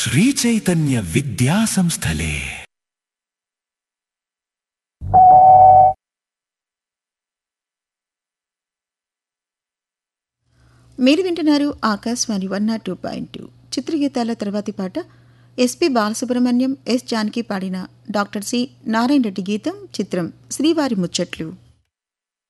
శ్రీచైతన్య విద్యా సంస్థలే. మీరు వింటున్నారు ఆకాశవాణి 102.2 చిత్రగీతాల తర్వాతి పాట ఎస్పి బాలసుబ్రహ్మణ్యం, ఎస్ జానకి పాడిన డాక్టర్ సి నారాయణ రెడ్డి గీతం. చిత్రం శ్రీవారి ముచ్చట్లు.